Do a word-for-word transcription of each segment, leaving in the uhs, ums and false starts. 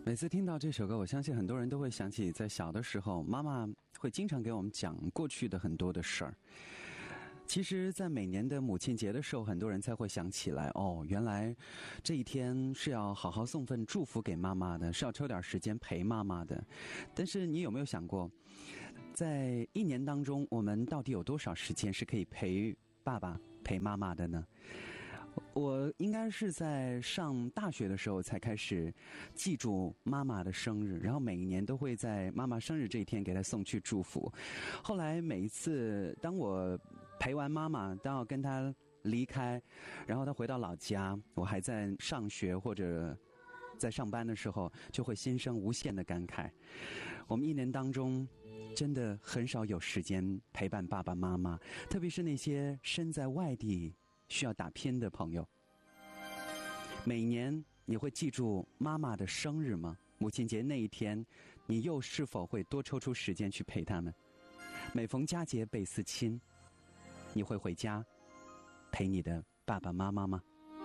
每次听到这首歌，我相信很多人都会想起在小的时候，妈妈会经常给我们讲过去的很多的事儿。其实在每年的母亲节的时候，很多人才会想起来，哦，原来这一天是要好好送份祝福给妈妈的，是要抽点时间陪妈妈的。但是你有没有想过，在一年当中，我们到底有多少时间是可以陪爸爸陪妈妈的呢？我应该是在上大学的时候才开始记住妈妈的生日，然后每一年都会在妈妈生日这一天给她送去祝福。后来每一次当我陪完妈妈，当要跟她离开，然后她回到老家，我还在上学或者在上班的时候，就会心生无限的感慨。我们一年当中真的很少有时间陪伴爸爸妈妈，特别是那些身在外地需要打拼的朋友。每年你会记住妈妈的生日吗？母亲节那一天，你又是否会多抽出时间去陪他们？每逢佳节倍思亲，你会回家陪你的爸爸妈妈吗？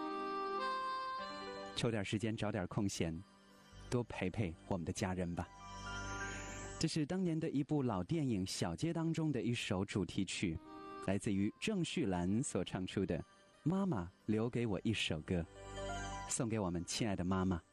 抽点时间，找点空闲，多陪陪我们的家人吧。这是当年的一部老电影《小街》当中的一首主题曲，来自于郑绪岚所唱出的《妈妈留给我一首歌》，送给我们亲爱的妈妈。